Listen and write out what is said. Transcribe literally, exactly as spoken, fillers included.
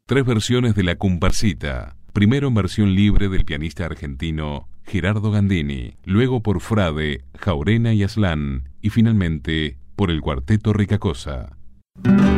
Tres versiones de La Comparsita. Primero en versión libre del pianista argentino Gerardo Gandini, luego por Frade, Jaurena y Aslan, y finalmente por el Cuarteto Ricacosa.